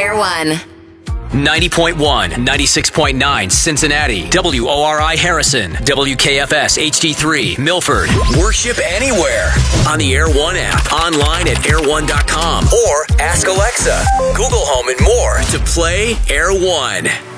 Air One. 90.1, 96.9 Cincinnati, WORI Harrison, WKFS HD3 Milford. Worship anywhere on the Air One app, online at air1.com, or ask Alexa, Google Home, and more to play Air One.